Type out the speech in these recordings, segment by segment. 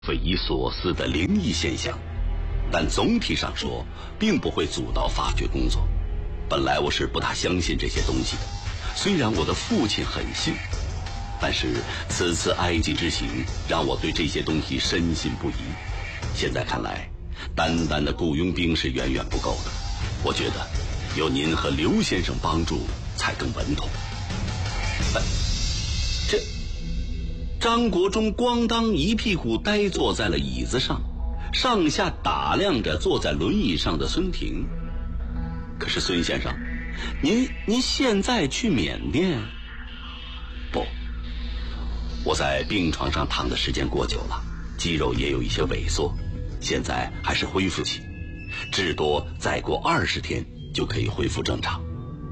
匪夷所思的灵异现象，但总体上说，并不会阻挠发掘工作。本来我是不大相信这些东西的，虽然我的父亲很信，但是此次埃及之行让我对这些东西深信不疑。现在看来，单单的雇佣兵是远远不够的，我觉得有您和刘先生帮助才更稳妥。张国忠咣当一屁股呆坐在了椅子上，上下打量着坐在轮椅上的孙婷。可是孙先生，您现在去缅甸？不，我在病床上躺的时间过久了，肌肉也有一些萎缩，现在还是恢复期，至多再过20天就可以恢复正常。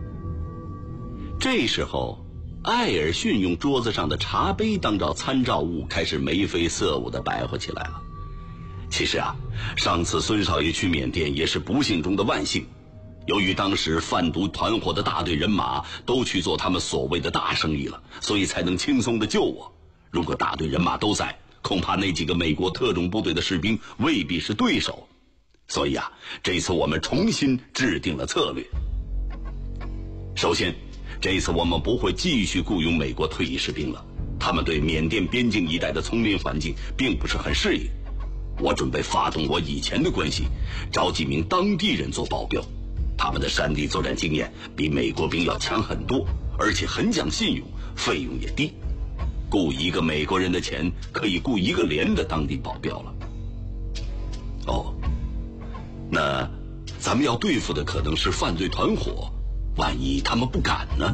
这时候艾尔逊用桌子上的茶杯当着参照物，开始眉飞色舞地白活起来了。其实啊，上次孙少爷去缅甸也是不幸中的万幸，由于当时贩毒团伙的大队人马都去做他们所谓的大生意了，所以才能轻松地救我。如果大队人马都在，恐怕那几个美国特种部队的士兵未必是对手。所以啊，这次我们重新制定了策略。首先，这次我们不会继续雇佣美国退役士兵了，他们对缅甸边境一带的丛林环境并不是很适应。我准备发动我以前的关系，找几名当地人做保镖，他们的山地作战经验比美国兵要强很多，而且很讲信用，费用也低。雇一个美国人的钱可以雇一个连的当地保镖了。哦，那咱们要对付的可能是犯罪团伙，万一他们不敢呢？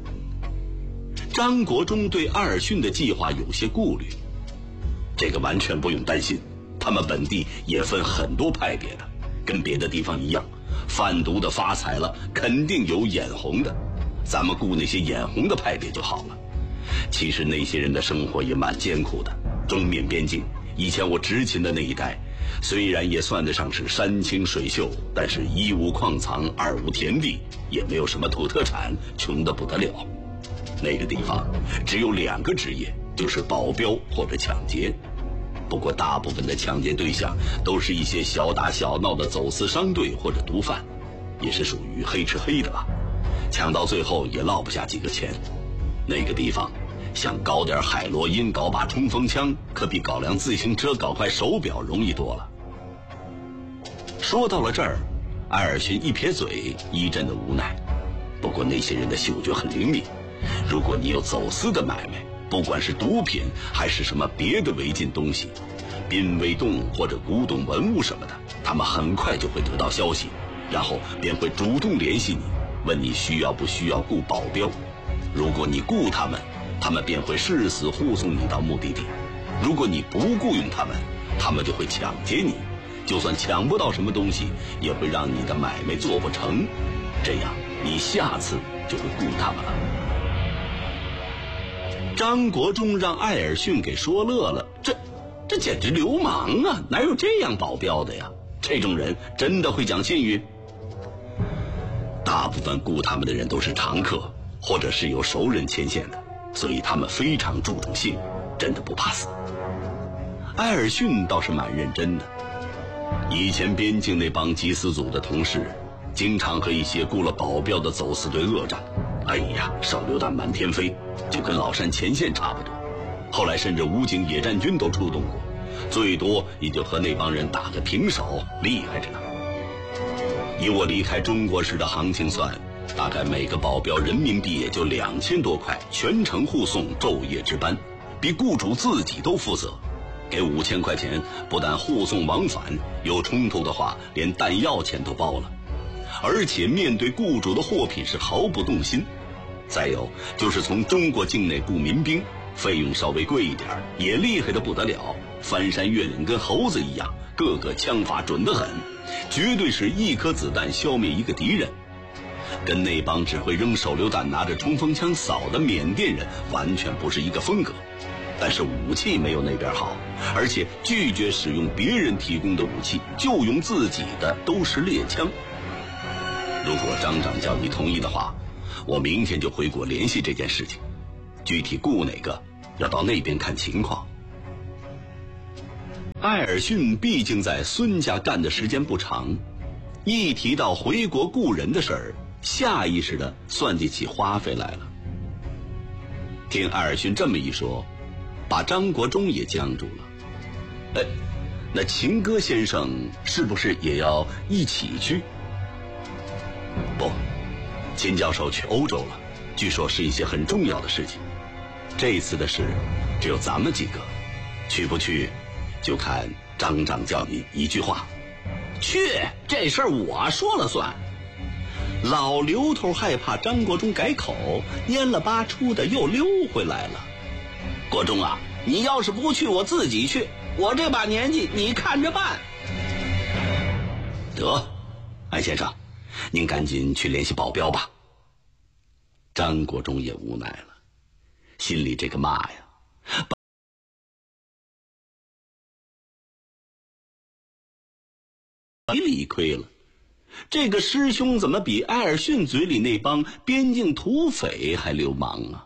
张国忠对艾尔逊的计划有些顾虑。这个完全不用担心，他们本地也分很多派别的，跟别的地方一样，贩毒的发财了，肯定有眼红的，咱们雇那些眼红的派别就好了。其实那些人的生活也蛮艰苦的，中缅边境以前我执勤的那一带，虽然也算得上是山清水秀，但是一无矿藏，二无田地，也没有什么土特产，穷得不得了。那个地方只有2个职业，就是保镖或者抢劫。不过大部分的抢劫对象都是一些小打小闹的走私商队或者毒贩，也是属于黑吃黑的吧，抢到最后也落不下几个钱。那个地方想搞点海洛因，搞把冲锋枪，可比搞辆自行车，搞块手表容易多了。说到了这儿，艾尔逊一撇嘴，一阵的无奈。不过那些人的嗅觉很灵敏，如果你有走私的买卖，不管是毒品还是什么别的违禁东西，濒危动物或者古董文物什么的，他们很快就会得到消息，然后便会主动联系你，问你需要不需要雇保镖。如果你雇他们，他们便会誓死护送你到目的地；如果你不雇佣他们，他们就会抢劫你，就算抢不到什么东西，也会让你的买卖做不成，这样你下次就会雇他们了。张国忠让艾尔逊给说乐了，这简直流氓啊，哪有这样保镖的呀？这种人真的会讲信誉？大部分雇他们的人都是常客，或者是有熟人牵线的，所以他们非常注重信誉，真的不怕死。艾尔逊倒是蛮认真的，以前边境那帮缉私组的同事经常和一些雇了保镖的走私队恶战，哎呀，手榴弹满天飞，就跟老山前线差不多。后来甚至武警野战军都出动过，最多也就和那帮人打个平手，厉害着呢。以我离开中国时的行情算，大概每个保镖人民币也就2000多块，全程护送，昼夜值班，比雇主自己都负责。给5000块钱，不但护送往返，有冲突的话连弹药钱都包了，而且面对雇主的货品是毫不动心。再有就是从中国境内雇民兵，费用稍微贵一点，也厉害得不得了，翻山越岭跟猴子一样，个个枪法准得很，绝对是一颗子弹消灭一个敌人。跟那帮只会扔手榴弹拿着冲锋枪扫的缅甸人完全不是一个风格。但是武器没有那边好，而且拒绝使用别人提供的武器，就用自己的，都是猎枪。如果张长教你同意的话，我明天就回国联系这件事情，具体雇哪个要到那边看情况。 艾尔逊毕竟在孙家干的时间不长，一提到回国雇人的事儿，下意识地算计起花费来了。听艾尔逊这么一说，把张国忠也僵住了。那秦歌先生是不是也要一起去？不，秦教授去欧洲了，据说是一些很重要的事情。这次的事只有咱们几个，去不去就看张长教你一句话。 去，这事儿我说了算。 老刘头害怕张国忠改口，蔫了巴出的又溜回来了。 国忠啊，你要是不去，我自己去，我这把年纪你看着办。 得，艾先生，您赶紧去联系保镖吧。张国忠也无奈了，心里这个骂呀，理亏了。这个师兄怎么比艾尔逊嘴里那帮边境土匪还流氓啊？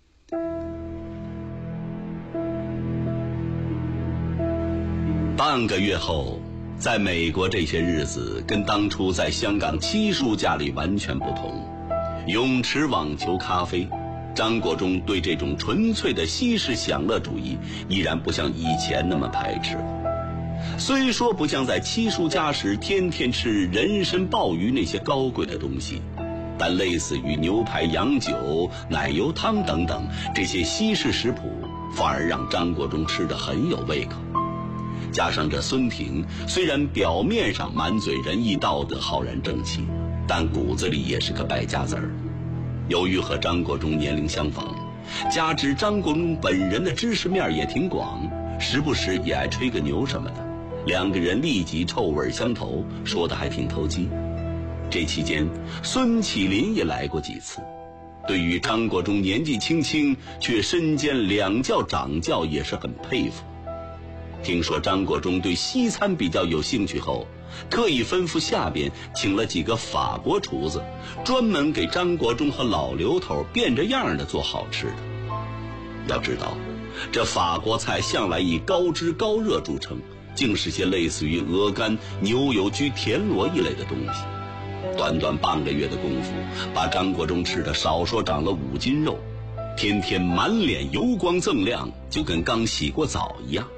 半个月后，在美国这些日子跟当初在香港七叔家里完全不同。泳池、网球、咖啡，张国忠对这种纯粹的西式享乐主义依然不像以前那么排斥了。虽说不像在七叔家时天天吃人参、鲍鱼那些高贵的东西，但类似于牛排、洋酒、奶油汤等等这些西式食谱，反而让张国忠吃得很有胃口。加上这孙婷，虽然表面上满嘴仁义道德、浩然正气，但骨子里也是个败家子儿。由于和张国忠年龄相仿，加之张国忠本人的知识面也挺广，时不时也爱吹个牛什么的，两个人立即臭味相投，说得还挺投机。这期间，孙启林也来过几次，对于张国忠年纪轻轻却身兼两教掌教也是很佩服。听说张国忠对西餐比较有兴趣后，特意吩咐下边请了几个法国厨子，专门给张国忠和老刘头变着样的做好吃的。要知道，这法国菜向来以高脂高热著称，竟是些类似于鹅肝、牛油焗、田螺一类的东西。短短半个月的功夫，把张国忠吃的少说长了5斤肉，天天满脸油光锃亮，就跟刚洗过澡一样。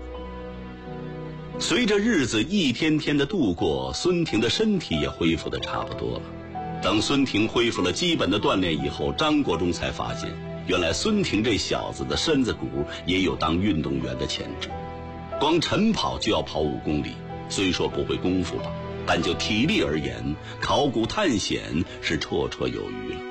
随着日子一天天的度过，孙婷的身体也恢复的差不多了。等孙婷恢复了基本的锻炼以后，张国忠才发现，原来孙婷这小子的身子骨也有当运动员的潜质。光晨跑就要跑5公里，虽说不会功夫吧，但就体力而言，考古探险是绰绰有余了。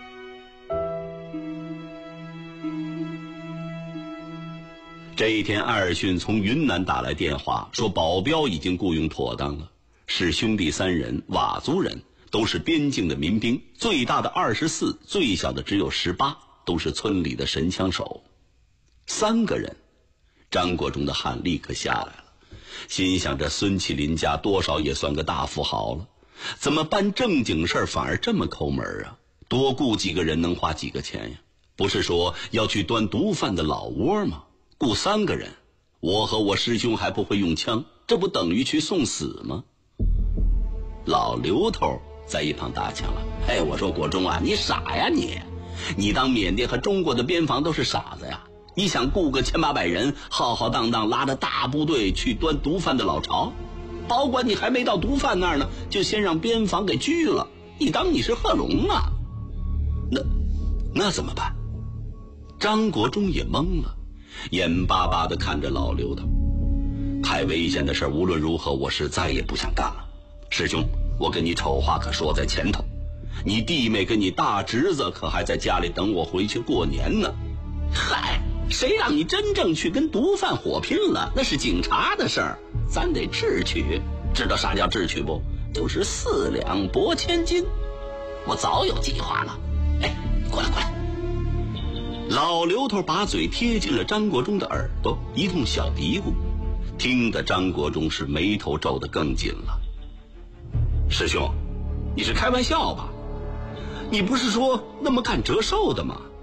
这一天，艾尔逊从云南打来电话，说保镖已经雇佣妥当了，是兄弟3人，佤族人，都是边境的民兵，最大的24，最小的只有18，都是村里的神枪手。3个人，张国忠的汗立刻下来了，心想这孙启林家多少也算个大富豪了，怎么办正经事儿反而这么抠门啊？多雇几个人能花几个钱呀？不是说要去端毒贩的老窝吗？雇3个人，我和我师兄还不会用枪，这不等于去送死吗？老刘头在一旁打枪了，我说国忠啊，你傻呀你当缅甸和中国的边防都是傻子呀？你想雇个1800人，浩浩荡荡拉着大部队去端毒贩的老巢，保管你还没到毒贩那儿呢，就先让边防给拘了，你当你是贺龙啊？那怎么办？张国忠也懵了，眼巴巴地看着老刘头。太危险的事无论如何我是再也不想干了。师兄，我跟你丑话可说在前头，你弟妹跟你大侄子可还在家里等我回去过年呢。 嗨，谁让你真正去跟毒贩火拼了？那是警察的事儿，咱得智取。知道啥叫智取不？就是4两拨千斤。我早有计划了。过来。 老刘头把嘴贴近了张国忠的耳朵，一通小嘀咕，听得张国忠是眉头皱得更紧了。师兄，你是开玩笑吧？你不是说那么干折寿的吗？